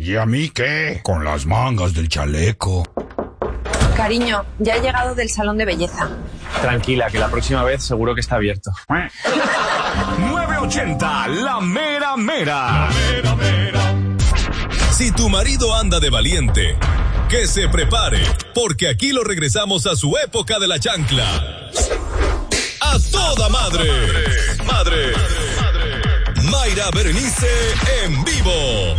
¿Y a mí qué? Con las mangas del chaleco. Cariño, ya he llegado del salón de belleza. Tranquila, que la próxima vez seguro que está abierto. 980, la mera mera. La mera mera. Si tu marido anda de valiente, que se prepare, porque aquí lo regresamos a su época de la chancla. ¡A toda madre! ¡Madre! Mayra Berenice en vivo.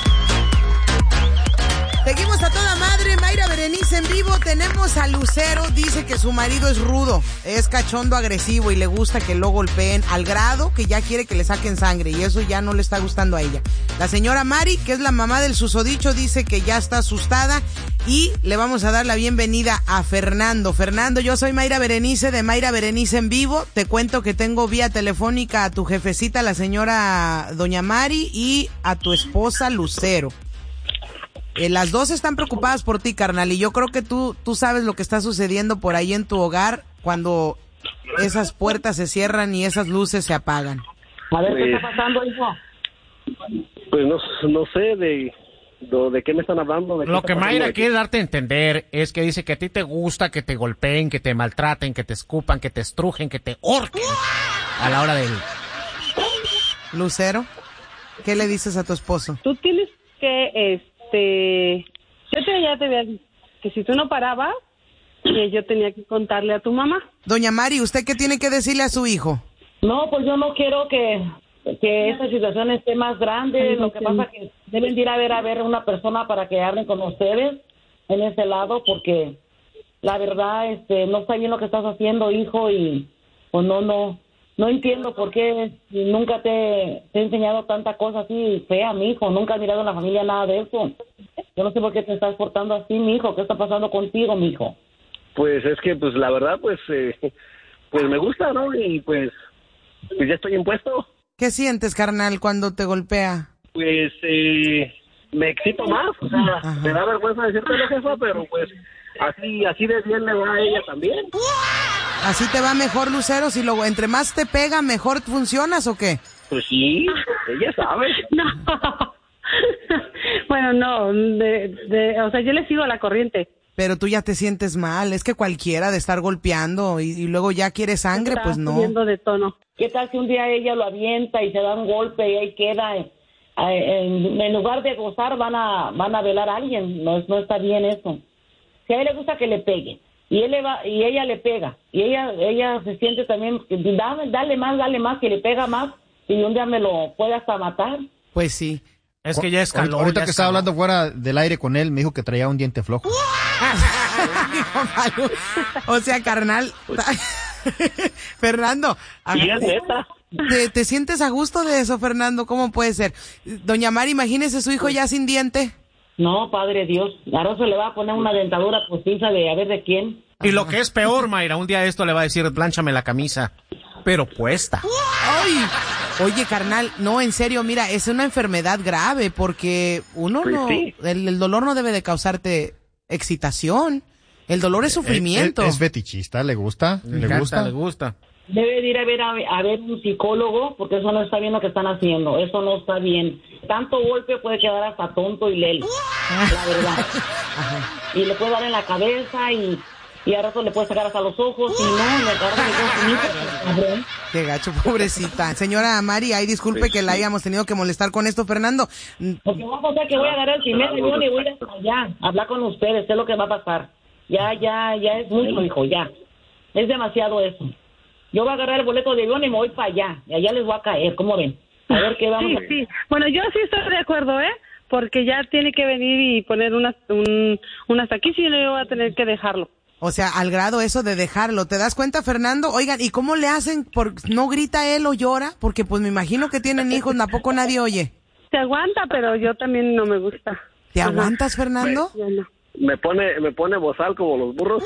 Seguimos a toda madre, Mayra Berenice en vivo. Tenemos a Lucero, dice que su marido es rudo, es cachondo, agresivo y le gusta que lo golpeen al grado que ya quiere que le saquen sangre y eso ya no le está gustando a ella. La señora Mari, que es la mamá del susodicho, dice que ya está asustada y le vamos a dar la bienvenida a Fernando. Fernando, yo soy Mayra Berenice de Mayra Berenice en vivo. Te cuento que tengo vía telefónica a tu jefecita, la señora Doña Mari, y a tu esposa Lucero. Las dos están preocupadas por ti, carnal, y yo creo que tú sabes lo que está sucediendo por ahí en tu hogar cuando esas puertas se cierran y esas luces se apagan. A ver, ¿qué está pasando, hijo? Pues no sé de qué me están hablando. Lo que Mayra quiere darte a entender es que dice que a ti te gusta que te golpeen, que te maltraten, que te escupan, que te estrujen, que te horquen a la hora del... Lucero, ¿qué le dices a tu esposo? Tú tienes que... ya te había dicho que si tú no parabas, que yo tenía que contarle a tu mamá. Doña Mari, ¿usted qué tiene que decirle a su hijo? No, pues yo no quiero que esta situación esté más grande. Lo que pasa es que deben de ir a ver una persona para que hablen con ustedes en ese lado, porque la verdad no está bien lo que estás haciendo, hijo, y pues no entiendo por qué nunca te he enseñado tanta cosa así fea, mi hijo. Nunca he mirado en la familia nada de eso. Yo no sé por qué te estás portando así, mi hijo. ¿Qué está pasando contigo, mi hijo? Pues es que, pues la verdad, pues me gusta, ¿no? Y pues ya estoy impuesto. ¿Qué sientes, carnal, cuando te golpea? Pues me excito más. O sea, me da vergüenza decirte, jefa, pero pues así de bien le va a ella también. ¿Así te va mejor, Lucero? Si luego entre más te pega, mejor funcionas, ¿o qué? Pues sí, ella sabe. No. Bueno, no, o sea, yo le sigo a la corriente. Pero tú ya te sientes mal, es que cualquiera de estar golpeando y luego ya quiere sangre, pues no. Subiendo de tono. ¿Qué tal si un día ella lo avienta y se da un golpe y ahí queda? En lugar de gozar van a velar a alguien. No está bien eso. Si a él le gusta que le pegue y ella le pega y ella se siente también, dale más, que le pega más y un día me lo puede hasta matar. Pues sí. Es que ya escaló. Ahorita que estaba hablando fuera del aire con él, me dijo que traía un diente flojo. O sea, carnal. Fernando. Sí, es neta. ¿Te sientes a gusto de eso, Fernando? ¿Cómo puede ser? Doña Mari, imagínese su hijo ya sin diente. No, padre Dios. Ahora se le va a poner una dentadura postiza de a ver de quién. Y lo que es peor, Mayra, un día esto le va a decir, plánchame la camisa. Pero puesta. ¡Ay! Oye, carnal, no, en serio, mira, es una enfermedad grave porque uno pues no... Sí. El dolor no debe de causarte excitación. El dolor es sufrimiento. Es fetichista, ¿le gusta? Le gusta. Debe de ir a ver un psicólogo, porque eso no está bien lo que están haciendo. Eso no está bien. Tanto golpe puede quedar hasta tonto y lelo, la verdad. Y le puede dar en la cabeza y a rato le puede sacar hasta los ojos y no, le agarra. Qué gacho, pobrecita. Señora Mari, ay, disculpe que la hayamos tenido que molestar con esto, Fernando. Porque va a pasar que voy a agarrar el primer avión y voy a ir hasta allá a hablar con ustedes, sé lo que va a pasar. Ya es mucho, hijo, ya. Es demasiado eso. Yo voy a agarrar el boleto de avión y me voy para allá. Y allá les voy a caer, ¿cómo ven? A ver qué vamos a hacer. Sí. Bueno, yo sí estoy de acuerdo, porque ya tiene que venir y poner unas aquí, si no yo voy a tener que dejarlo. O sea, al grado eso de dejarlo. ¿Te das cuenta, Fernando? Oigan, ¿y cómo le hacen? ¿No grita él o llora? Porque pues me imagino que tienen hijos, tampoco nadie oye. Se aguanta, pero yo también no me gusta. ¿Te aguantas, Fernando? No. Me pone bozal como los burros.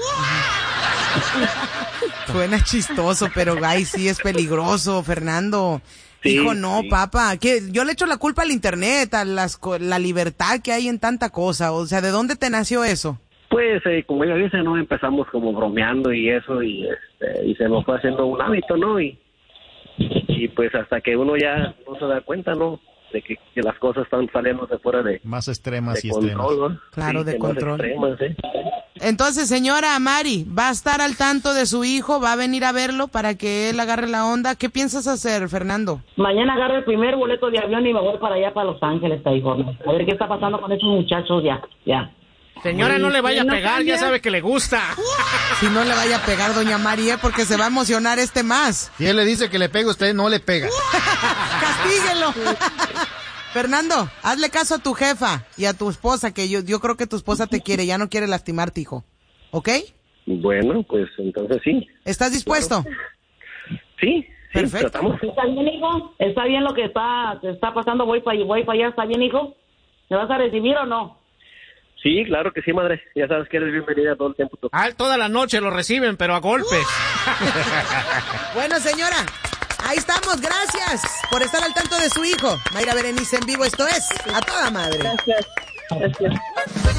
Suena chistoso, pero ay, sí es peligroso, Fernando. Sí, Hijo, no, sí. papá, que yo le echo la culpa al internet, a la libertad que hay en tanta cosa. O sea, ¿de dónde te nació eso? Pues, como ella dice, ¿no? Empezamos como bromeando y eso, y se nos fue haciendo un hábito, ¿no? Y pues hasta que uno ya no se da cuenta, ¿no? que las cosas están saliendo de fuera de más extremas de y control, extremas. ¿no? Claro, Sí, de que más control. extremas, ¿sí? Entonces, señora Mari, ¿va a estar al tanto de su hijo? ¿Va a venir a verlo para que él agarre la onda? ¿Qué piensas hacer, Fernando? Mañana agarro el primer boleto de avión y me voy para allá, para Los Ángeles, California. A ver qué está pasando con esos muchachos ya. Señora, no le vaya a ¿no pegar, cambia? ya sabe que le gusta. Si no le vaya a pegar, doña Mari, porque se va a emocionar más. Si él le dice que le pegue, usted no le pega. ¡Castíguelo! Fernando, hazle caso a tu jefa y a tu esposa, que yo creo que tu esposa te quiere, ya no quiere lastimarte, hijo. ¿Ok? Bueno, pues entonces sí. ¿Estás dispuesto? Sí, Perfecto. tratamos. ¿Está bien, hijo? ¿Está bien lo que está pasando? Voy para allá. ¿Está bien, hijo? ¿Me vas a recibir o no? Sí, claro que sí, madre. Ya sabes que eres bienvenida todo el tiempo. Toda la noche lo reciben, pero a golpes. Bueno, señora, ahí estamos. Gracias por estar al tanto de su hijo. Mayra Berenice en vivo. Esto es A Toda Madre. Gracias.